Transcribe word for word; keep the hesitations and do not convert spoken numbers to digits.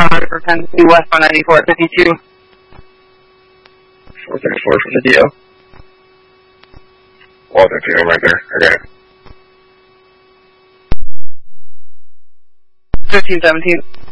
uh, for ten two west on ninety-four fifty-two. four thirty-four from the D O. Walter, I'm right there. I got it. fifteen seventeen.